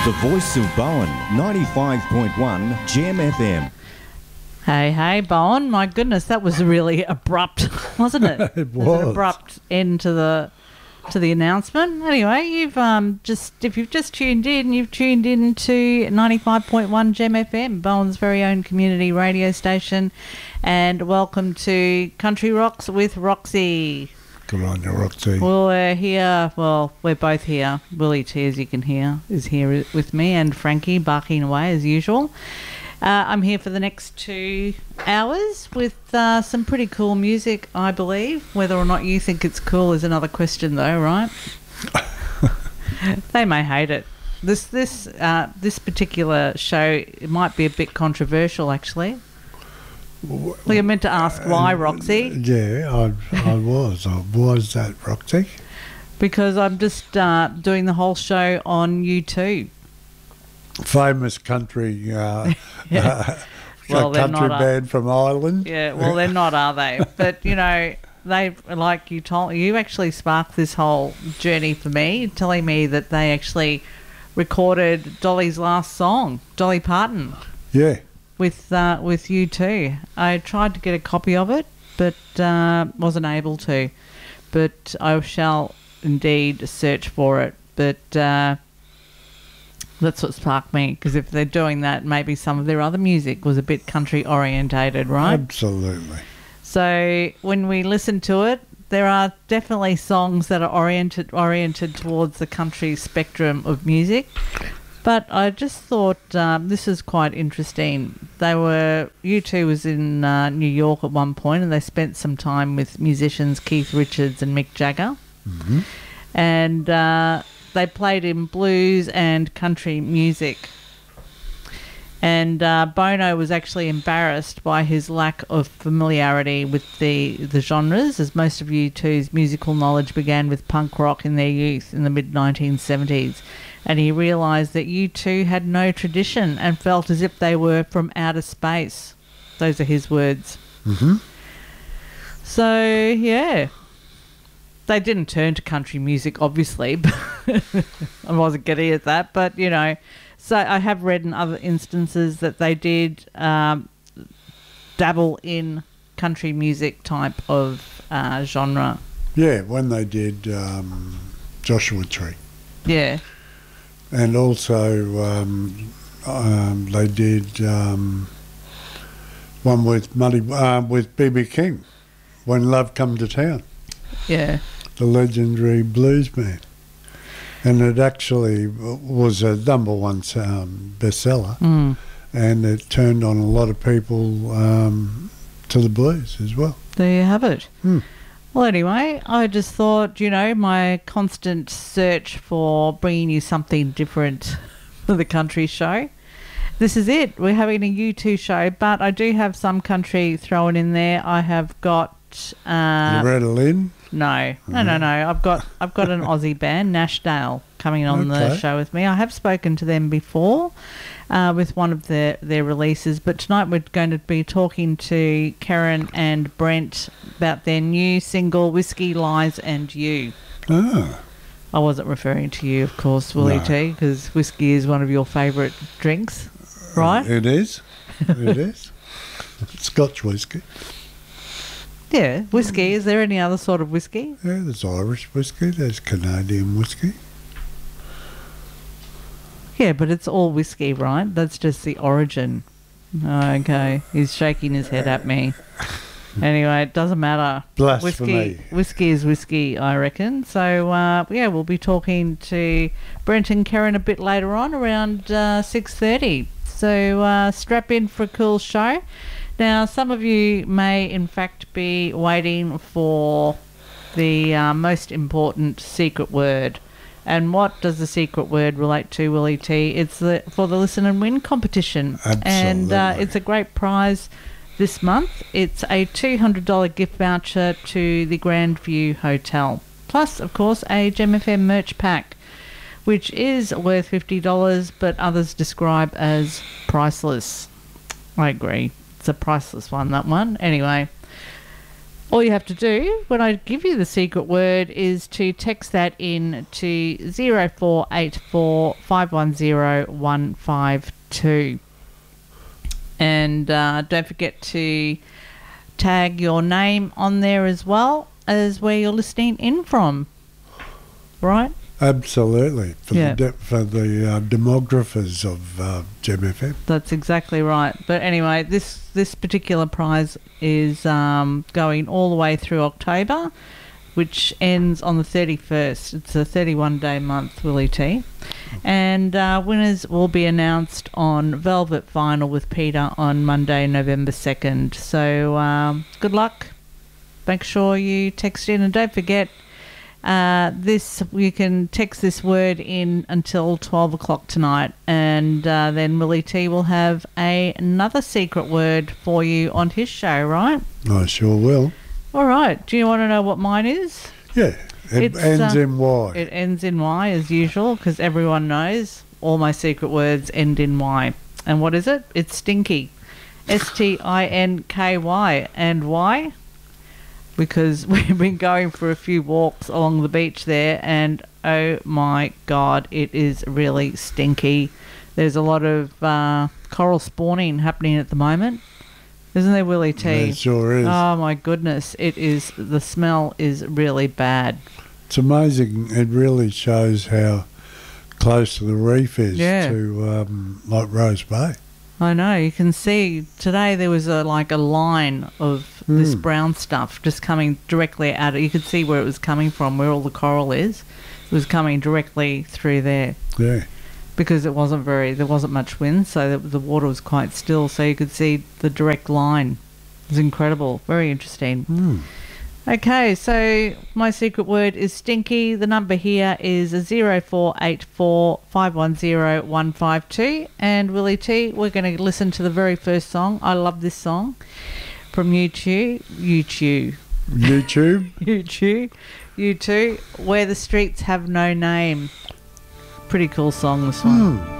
The voice of Bowen, 95.1 Gem FM. Hey, Bowen. My goodness, that was really abrupt, wasn't it? It was. An abrupt end to the announcement. Anyway, if you've just tuned in, you've tuned in to 95.1 Gem FM, Bowen's very own community radio station, and welcome to Country Rocks with Roxy. Good on you, Roxy. Well, we're here. Well, we're both here. Willie T, as you can hear, is here with me, and Frankie barking away as usual. I'm here for the next 2 hours with some pretty cool music, I believe. Whether or not you think it's cool is another question, though, right? They may hate it. This particular show, it might be a bit controversial, actually. Well, you're meant to ask why, Roxy. Yeah, I was. Why is that, Roxy? Because I'm just doing the whole show on YouTube. Famous country Well, they're country not, band from Ireland. Yeah, well, they're not, are they? But, you know, they, like you actually sparked this whole journey for me, telling me that they actually recorded Dolly's last song, Dolly Parton. Yeah. With you too. I tried to get a copy of it, but wasn't able to. But I shall indeed search for it. But that's what sparked me, because if they're doing that, maybe some of their other music was a bit country orientated, right? Absolutely. So when we listen to it, there are definitely songs that are oriented towards the country spectrum of music. But I just thought this is quite interesting. U2 was in New York at one point, and they spent some time with musicians Keith Richards and Mick Jagger. Mm-hmm. And they played in blues and country music. And Bono was actually embarrassed by his lack of familiarity with the genres, as most of U2's musical knowledge began with punk rock in their youth in the mid-1970s. And he realised that U2 had no tradition and felt as if they were from outer space. Those are his words. Mm-hmm. So, yeah. They didn't turn to country music, obviously. I wasn't getting at that. But, you know, so I have read in other instances that they did dabble in country music type of genre. Yeah, when they did Joshua Tree. Yeah. And also they did one with with B.B. King, When Love Come to Town. Yeah. The legendary blues man. And it actually was a number one bestseller. Mm. And it turned on a lot of people to the blues as well. There you have it. Mm. Well, anyway, I just thought, you know, my constant search for bringing you something different for the country show. This is it. We're having a U2 show, but I do have some country thrown in there. I have got... Loretta Lynn? No. I've got an Aussie band, Nashdale, coming on the show with me. I have spoken to them before with one of their releases, but tonight we're going to be talking to Karen and Brent about their new single, Whiskey, Lies and You. Ah. I wasn't referring to you, of course, Willie T, because whiskey is one of your favourite drinks, right? It is. It is. Scotch whiskey. Yeah, whiskey. Is there any other sort of whiskey? Yeah, there's Irish whiskey, there's Canadian whiskey. Yeah, but it's all whiskey, right? That's just the origin. Oh, okay. He's shaking his head at me. Anyway, it doesn't matter. Blasphemy. Whiskey is whiskey, I reckon. So, yeah, we'll be talking to Brent and Karen a bit later on, around 6:30. So strap in for a cool show. Now, some of you may, in fact, be waiting for the most important secret word. And what does the secret word relate to, Willie T? It's for the Listen and Win competition. Absolutely. And it's a great prize this month. It's a $200 gift voucher to the Grandview Hotel. Plus, of course, a Gem FM merch pack, which is worth $50, but others describe as priceless. I agree. It's a priceless one, that one. Anyway, All you have to do when I give you the secret word is to text that in to 0484 510 152. And don't forget to tag your name on there as well as where you're listening in from. Right? Absolutely. For Yeah. the demographers of Gem FM. That's exactly right. But anyway, this particular prize is going all the way through October, which ends on the 31st. It's a 31-day month, Willie T. And winners will be announced on Velvet Vinyl with Peter on Monday, November 2nd. So good luck. Make sure you text in, and don't forget, you can text this word in until 12 o'clock tonight, and then Willie T will have another secret word for you on his show, right? I sure will. All right. Do you want to know what mine is? Yeah. It It's, ends in Y. It ends in Y as usual, because everyone knows all my secret words end in Y. And what is it? It's stinky. STINKY. And why? Because we've been going for a few walks along the beach there, and oh my God, it is really stinky. There's a lot of coral spawning happening at the moment. Isn't there, Willie T? It sure is. Oh my goodness, it is. The smell is really bad. It's amazing. It really shows how close the reef is Yeah. to like Rose Bay. I know. You can see today there was a line of this brown stuff just coming directly out. You could see where it was coming from, where all the coral is. It was coming directly through there Yeah. because there wasn't much wind, so the water was quite still. So you could see the direct line. It was incredible. Very interesting. Okay, so my secret word is stinky. The number here is 0484 510 152. And Willie T, we're going to listen to the very first song. I love this song from U2, Where the Streets Have No Name. Pretty cool song, this one.